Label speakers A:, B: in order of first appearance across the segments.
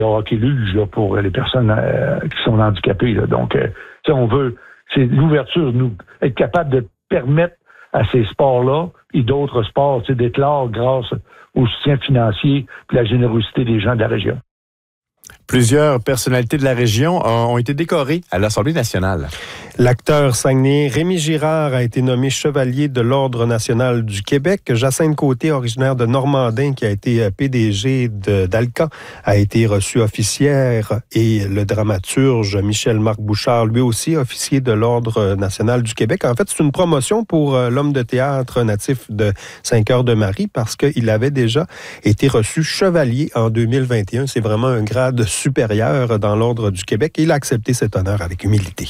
A: hockey luge là, pour les personnes qui sont handicapées. Là. Donc, on veut, c'est l'ouverture, nous, être capable de permettre à ces sports-là et d'autres sports d'éclore grâce au soutien financier et la générosité des gens de la région.
B: Plusieurs personnalités de la région ont été décorées à l'Assemblée nationale.
C: L'acteur saguenéen Rémi Girard a été nommé chevalier de l'Ordre national du Québec. Jacinthe Côté, originaire de Normandin, qui a été PDG d'Alcan, a été reçu officière. Et le dramaturge Michel-Marc Bouchard, lui aussi officier de l'Ordre national du Québec. En fait, c'est une promotion pour l'homme de théâtre natif de Saint-Cœur-de-Marie parce qu'il avait déjà été reçu chevalier en 2021. C'est vraiment un grade supérieur dans l'Ordre du Québec. Et il a accepté cet honneur avec humilité.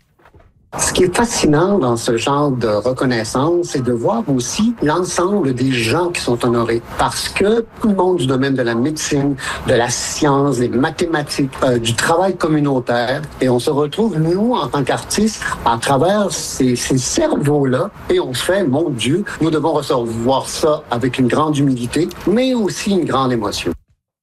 D: Ce qui est fascinant dans ce genre de reconnaissance, c'est de voir aussi l'ensemble des gens qui sont honorés. Parce que tout le monde du domaine de la médecine, de la science, des mathématiques, du travail communautaire, et on se retrouve, nous, en tant qu'artistes, à travers ces cerveaux-là, et on se fait, mon Dieu, nous devons recevoir ça avec une grande humilité, mais aussi une grande émotion.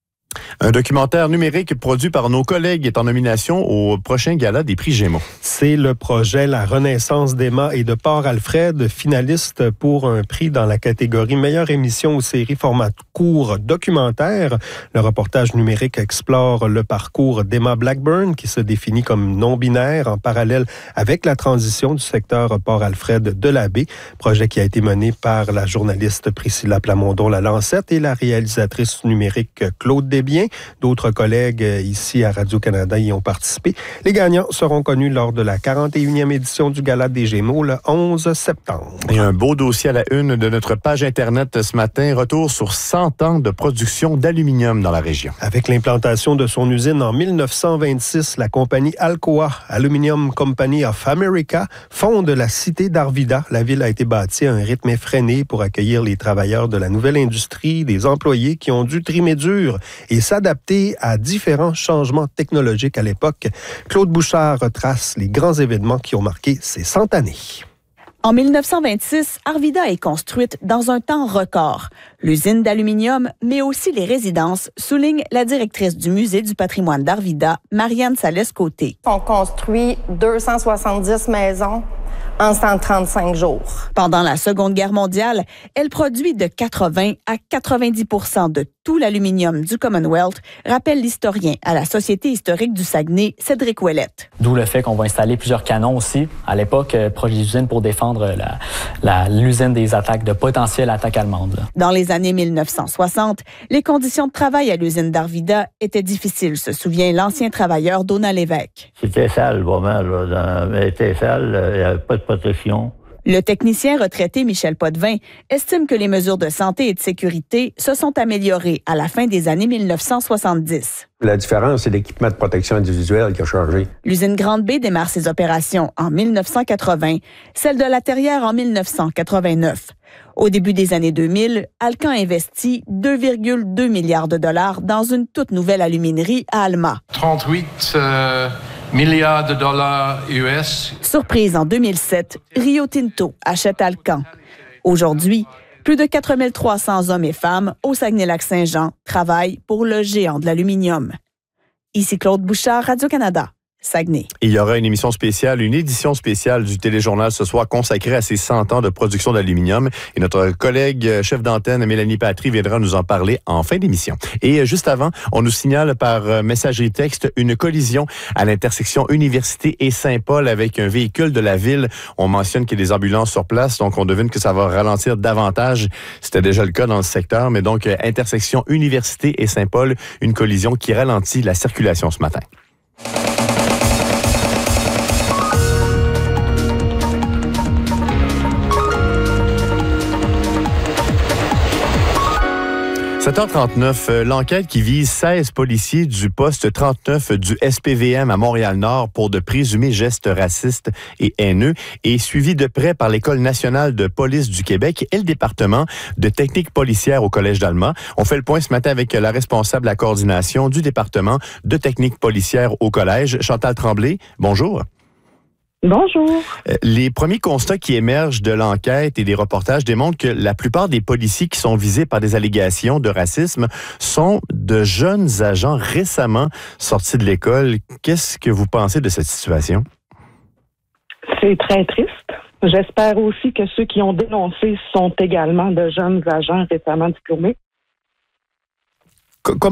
B: Un documentaire numérique produit par nos collègues est en nomination au prochain gala des prix Gémeaux.
C: C'est le projet La Renaissance d'Emma et de Port-Alfred, finaliste pour un prix dans la catégorie meilleure émission ou série format court documentaire. Le reportage numérique explore le parcours d'Emma Blackburn, qui se définit comme non-binaire en parallèle avec la transition du secteur Port-Alfred de la Baie. Projet qui a été mené par la journaliste Priscilla Plamondon-La Lancette et la réalisatrice numérique Claude Desbiens. D'autres collègues ici à Radio-Canada y ont participé. Les gagnants seront connus lors de la 41e édition du Gala des Gémeaux le 11 septembre.
B: Et un beau dossier à la une de notre page Internet ce matin. Retour sur 100 ans de production d'aluminium dans la région.
C: Avec l'implantation de son usine en 1926, la compagnie Alcoa, Aluminium Company of America, fonde la cité d'Arvida. La ville a été bâtie à un rythme effréné pour accueillir les travailleurs de la nouvelle industrie, des employés qui ont dû trimer dur et s'adapter à différents changements technologiques à l'époque. Claude Bouchard retrace les grands événements qui ont marqué ces 100 années.
E: En 1926, Arvida est construite dans un temps record. L'usine d'aluminium, mais aussi les résidences, souligne la directrice du Musée du patrimoine d'Arvida, Marianne Salès-Côté.
F: On construit 270 maisons en 135 jours.
E: Pendant la Seconde Guerre mondiale, elle produit de 80 à 90% de tout l'aluminium du Commonwealth, rappelle l'historien à la Société historique du Saguenay, Cédric Ouellette.
G: D'où le fait qu'on va installer plusieurs canons aussi, à l'époque, proche des usines pour défendre l'usine des attaques, de potentielles attaques allemandes. Là.
E: Dans les années 1960, les conditions de travail à l'usine d'Arvida étaient difficiles, se souvient l'ancien travailleur Donald Lévesque.
H: C'était sale, vraiment. C'était sale, il n'y avait pas de protection.
E: Le technicien retraité Michel Potvin estime que les mesures de santé et de sécurité se sont améliorées à la fin des années 1970.
I: La différence, c'est l'équipement de protection individuelle qui a changé.
E: L'usine Grande Bay démarre ses opérations en 1980, celle de La Terrière en 1989. Au début des années 2000, Alcan investit 2,2 milliards de dollars dans une toute nouvelle aluminerie à Alma.
J: 38 milliards de dollars US.
E: Surprise en 2007, Rio Tinto achète Alcan. Aujourd'hui, plus de 4300 hommes et femmes au Saguenay-Lac-Saint-Jean travaillent pour le géant de l'aluminium. Ici Claude Bouchard, Radio-Canada. Saguenay.
B: Il y aura une émission spéciale, une édition spéciale du Téléjournal ce soir consacrée à ces 100 ans de production d'aluminium. Et notre collègue chef d'antenne, Mélanie Patry, viendra nous en parler en fin d'émission. Et juste avant, on nous signale par messagerie texte une collision à l'intersection Université et Saint-Paul avec un véhicule de la ville. On mentionne qu'il y a des ambulances sur place, donc on devine que ça va ralentir davantage. C'était déjà le cas dans le secteur, mais donc intersection Université et Saint-Paul, une collision qui ralentit la circulation ce matin. 7h39, l'enquête qui vise 16 policiers du poste 39 du SPVM à Montréal-Nord pour de présumés gestes racistes et haineux est suivie de près par l'École nationale de police du Québec et le département de technique policière au Collège d'Alma. On fait le point ce matin avec la responsable de la coordination du département de technique policière au Collège, Chantal Tremblay. Bonjour.
K: Bonjour.
B: Les premiers constats qui émergent de l'enquête et des reportages démontrent que la plupart des policiers qui sont visés par des allégations de racisme sont de jeunes agents récemment sortis de l'école. Qu'est-ce que vous pensez de cette situation?
K: C'est très triste. J'espère aussi que ceux qui ont dénoncé sont également de jeunes agents récemment diplômés.
B: Comment